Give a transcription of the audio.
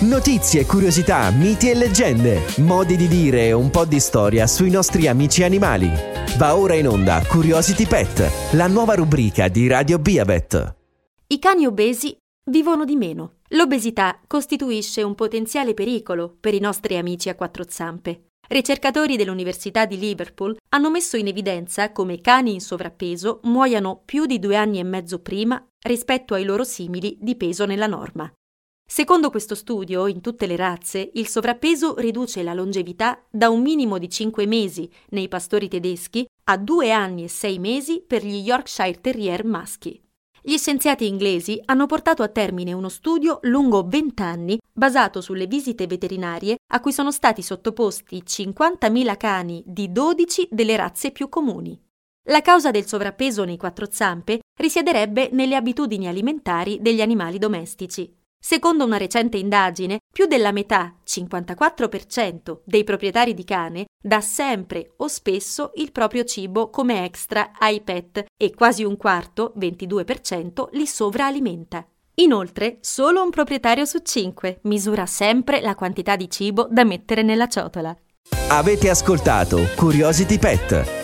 Notizie, curiosità, miti e leggende, modi di dire e un po' di storia sui nostri amici animali. Va ora in onda Curiosity Pet, la nuova rubrica di Radio Beavet. I cani obesi vivono di meno. L'obesità costituisce un potenziale pericolo per i nostri amici a quattro zampe. Ricercatori dell'Università di Liverpool hanno messo in evidenza come cani in sovrappeso muoiano più di 2 anni e mezzo prima rispetto ai loro simili di peso nella norma. Secondo questo studio, in tutte le razze, il sovrappeso riduce la longevità da un minimo di 5 mesi nei pastori tedeschi a 2 anni e 6 mesi per gli Yorkshire Terrier maschi. Gli scienziati inglesi hanno portato a termine uno studio lungo 20 anni basato sulle visite veterinarie a cui sono stati sottoposti 50.000 cani di 12 delle razze più comuni. La causa del sovrappeso nei quattro zampe risiederebbe nelle abitudini alimentari degli animali domestici. Secondo una recente indagine, più della metà, 54%, dei proprietari di cane dà sempre o spesso il proprio cibo come extra ai pet e quasi un quarto, 22%, li sovraalimenta. Inoltre, solo un proprietario su 5 misura sempre la quantità di cibo da mettere nella ciotola. Avete ascoltato Curiosity Pet,